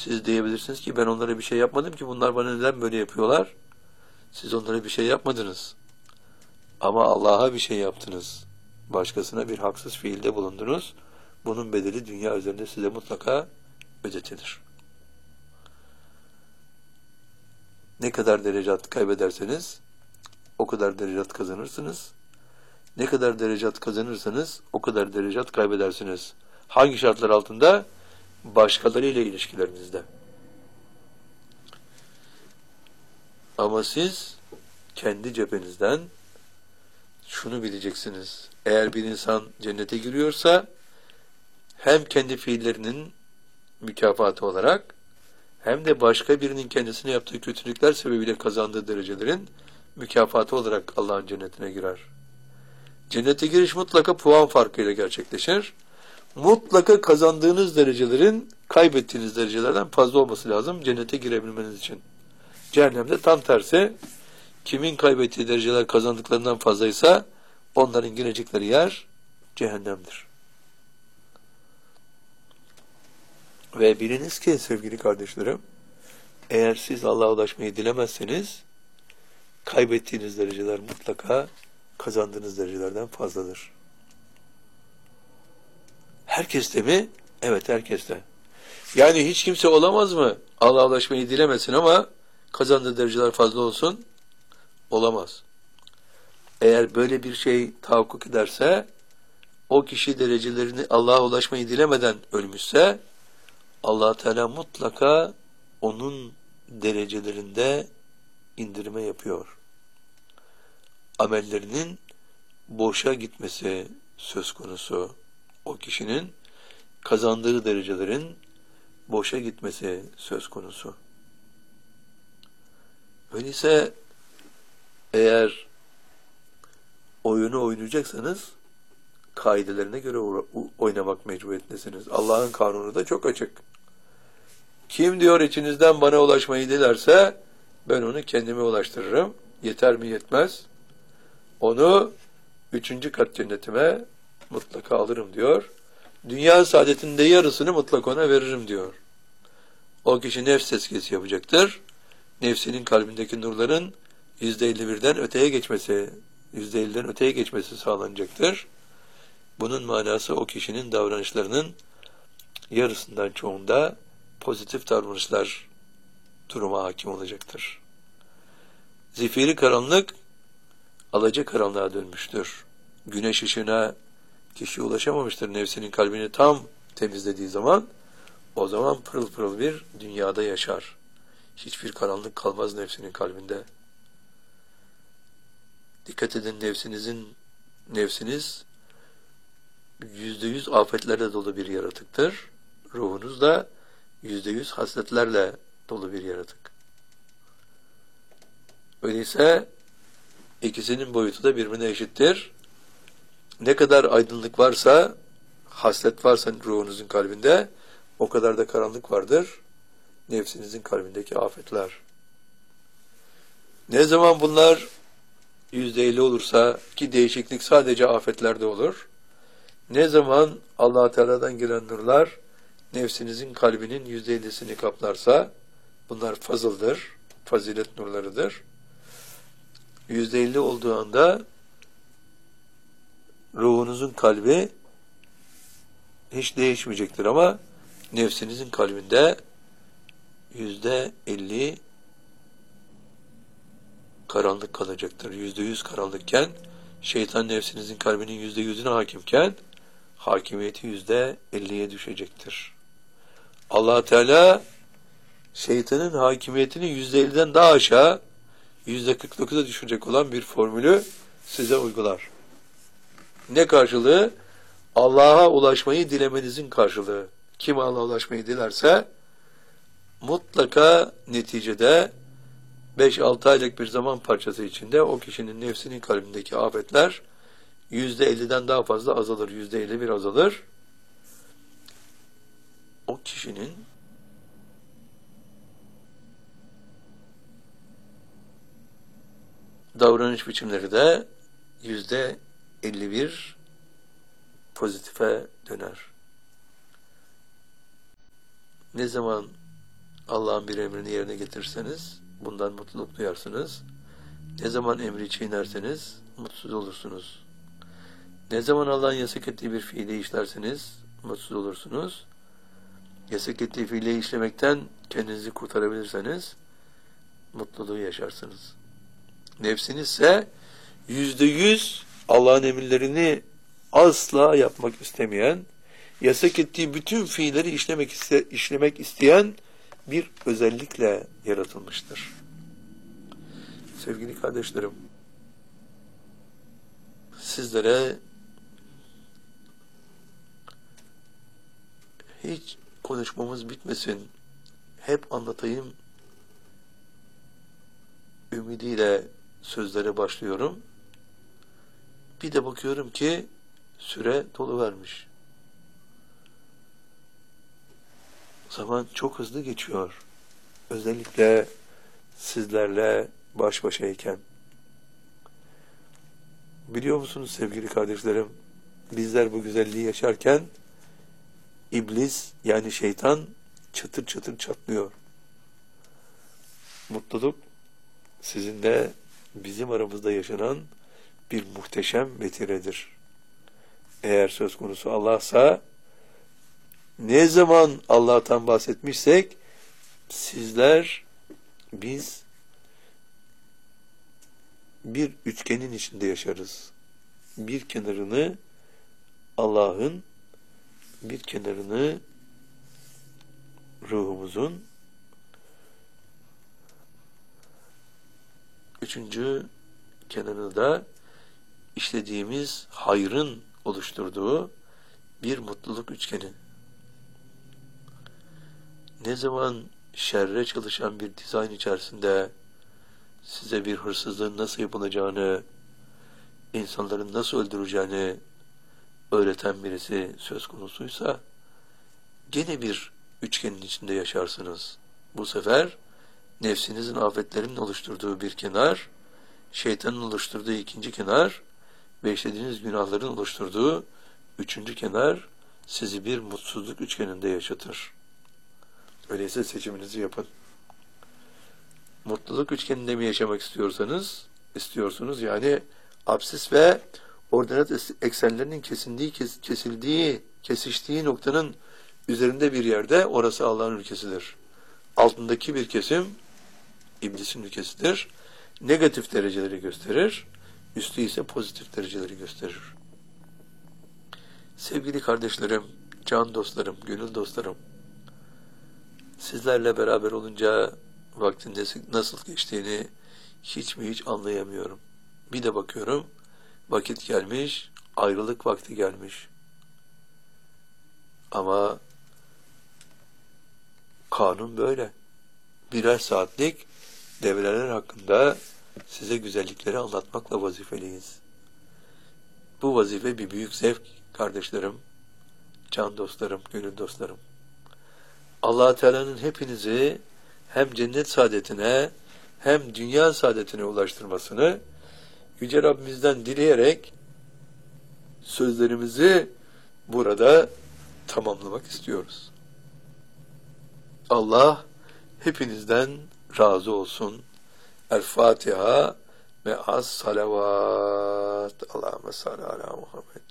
Siz diyebilirsiniz ki ben onlara bir şey yapmadım ki bunlar bana neden böyle yapıyorlar? Siz onlara bir şey yapmadınız. Ama Allah'a bir şey yaptınız. Başkasına bir haksız fiilde bulundunuz. Bunun bedeli dünya üzerinde size mutlaka ödetilir. Ne kadar derecat kaybederseniz o kadar derecat kazanırsınız. Ne kadar derecat kazanırsanız o kadar derecat kaybedersiniz. Hangi şartlar altında? Başkalarıyla ilişkilerinizde. Ama siz kendi cephenizden şunu bileceksiniz. Eğer bir insan cennete giriyorsa hem kendi fiillerinin mükafatı olarak hem de başka birinin kendisine yaptığı kötülükler sebebiyle kazandığı derecelerin mükafatı olarak Allah'ın cennetine girer. Cennete giriş mutlaka puan farkıyla gerçekleşir. Mutlaka kazandığınız derecelerin kaybettiğiniz derecelerden fazla olması lazım cennete girebilmeniz için. Cehennemde tam tersi, kimin kaybettiği dereceler kazandıklarından fazlaysa onların girecekleri yer cehennemdir. Ve biliniz ki sevgili kardeşlerim, eğer siz Allah'a ulaşmayı dilemezseniz kaybettiğiniz dereceler mutlaka kazandığınız derecelerden fazladır. Herkes de mi? Evet, herkes de. Yani hiç kimse olamaz mı? Allah'a ulaşmayı dilemesin ama kazandığı dereceler fazla olsun. Olamaz. Eğer böyle bir şey tahakkuk ederse, o kişi derecelerini Allah'a ulaşmayı dilemeden ölmüşse, Allah Teala mutlaka onun derecelerinde indirme yapıyor. Amellerinin boşa gitmesi söz konusu. O kişinin kazandığı derecelerin boşa gitmesi söz konusu. Öyleyse eğer oyunu oynayacaksanız kaidelerine göre oynamak mecburiyetindesiniz. Allah'ın kanunu da çok açık. Kim diyor içinizden bana ulaşmayı dilerse ben onu kendime ulaştırırım. Yeter mi yetmez. Onu 3. kat cennetime mutlaka alırım diyor. Dünya saadetinde yarısını mutlaka ona veririm diyor. O kişi nefs tezkiyesi yapacaktır. Nefsinin kalbindeki nurların %51'den öteye geçmesi, %50'den öteye geçmesi sağlanacaktır. Bunun manası o kişinin davranışlarının yarısından çoğunda pozitif davranışlar duruma hakim olacaktır. Zifiri karanlık alacakaranlığa dönmüştür. Güneş ışığına kişi ulaşamamıştır nefsinin kalbini tam temizlediği zaman, o zaman pırıl pırıl bir dünyada yaşar. Hiçbir karanlık kalmaz nefsinin kalbinde. Dikkat edin, nefsiniz %100 afetlerle dolu bir yaratıktır. Ruhunuz da %100 hasletlerle dolu bir yaratık. Öyleyse ikisinin boyutu da birbirine eşittir. Ne kadar aydınlık varsa, haslet varsa ruhunuzun kalbinde, o kadar da karanlık vardır nefsinizin kalbindeki afetler. Ne zaman bunlar %50 olursa, ki değişiklik sadece afetlerde olur, ne zaman Allah Teala'dan giren nurlar nefsinizin kalbinin %50'sini kaplarsa, bunlar fazıldır, fazilet nurlarıdır. %50 olduğu anda ruhunuzun kalbi hiç değişmeyecektir ama nefsinizin kalbinde %50 karanlık kalacaktır. %100 karanlıkken, şeytan nefsinizin kalbinin %100'üne hakimken, hakimiyeti %50'ye düşecektir. Allah Teala şeytanın hakimiyetini %50'den daha aşağı %49'a düşecek olan bir formülü size uygular. Ne karşılığı? Allah'a ulaşmayı dilemenizin karşılığı. Kim Allah'a ulaşmayı dilerse mutlaka neticede 5-6 aylık bir zaman parçası içinde o kişinin nefsinin kalbindeki afetler %50'den daha fazla azalır. %51 azalır. O kişinin davranış biçimleri de %51 pozitife döner. Ne zaman Allah'ın bir emrini yerine getirirseniz bundan mutluluk duyarsınız. Ne zaman emri çiğnerseniz mutsuz olursunuz. Ne zaman Allah'ın yasak ettiği bir fiili işlerseniz mutsuz olursunuz. Yasak ettiği fiili işlemekten kendinizi kurtarabilirseniz mutluluğu yaşarsınız. Nefsiniz ise %100 Allah'ın emirlerini asla yapmak istemeyen, yasak ettiği bütün fiilleri işlemek isteyen bir özellikle yaratılmıştır. Sevgili kardeşlerim, sizlere hiç konuşmamız bitmesin, hep anlatayım ümidiyle sözlere başlıyorum. Bir de bakıyorum ki süre doluvermiş. Zaman çok hızlı geçiyor. Özellikle sizlerle baş başayken. Biliyor musunuz sevgili kardeşlerim? Bizler bu güzelliği yaşarken iblis yani şeytan çatır çatır çatlıyor. Mutluluk sizinle bizim aramızda yaşanan bir muhteşem vetiredir. Eğer söz konusu Allah'sa, ne zaman Allah'tan bahsetmişsek sizler, biz bir üçgenin içinde yaşarız. Bir kenarını Allah'ın, bir kenarını ruhumuzun, üçüncü kenarını da işlediğimiz hayrın oluşturduğu bir mutluluk üçgeni. Ne zaman şerre çalışan bir dizayn içerisinde size bir hırsızlığın nasıl yapılacağını, insanların nasıl öldüreceğini öğreten birisi söz konusuysa, gene bir üçgenin içinde yaşarsınız. Bu sefer nefsinizin afetlerinin oluşturduğu bir kenar, şeytanın oluşturduğu ikinci kenar ve işlediğiniz günahların oluşturduğu üçüncü kenar sizi bir mutsuzluk üçgeninde yaşatır. Öyleyse seçiminizi yapın. Mutluluk üçgeninde mi yaşamak istiyorsunuz yani absis ve ordinat eksenlerinin kesiştiği noktanın üzerinde bir yerde, orası Allah'ın ülkesidir. Altındaki bir kesim iblisin ülkesidir. Negatif dereceleri gösterir. Üstü ise pozitif dereceleri gösterir. Sevgili kardeşlerim, can dostlarım, gönül dostlarım, sizlerle beraber olunca vaktin nasıl geçtiğini hiç anlayamıyorum. Bir de bakıyorum, vakit gelmiş, ayrılık vakti gelmiş. Ama kanun böyle. Birer saatlik devreler hakkında size güzellikleri anlatmakla vazifeliyiz. Bu vazife bir büyük zevk kardeşlerim, can dostlarım, gönül dostlarım. Allah Teala'nın hepinizi hem cennet saadetine hem dünya saadetine ulaştırmasını Yüce Rabbimizden dileyerek sözlerimizi burada tamamlamak istiyoruz. Allah hepinizden razı olsun. El Fatiha ve as salavat. Allahümme salli ala Muhammed.